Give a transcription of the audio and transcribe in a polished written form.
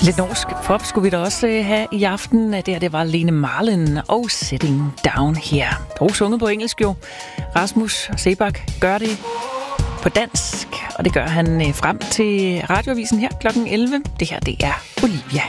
Lidt norsk pop skulle vi da også have i aften. Det var Lene Marlin og Sitting Down her. Dog sunget på engelsk jo. Rasmus Seebach gør det på dansk, og det gør han frem til radioavisen her kl. 11. Det her, det er Olivia.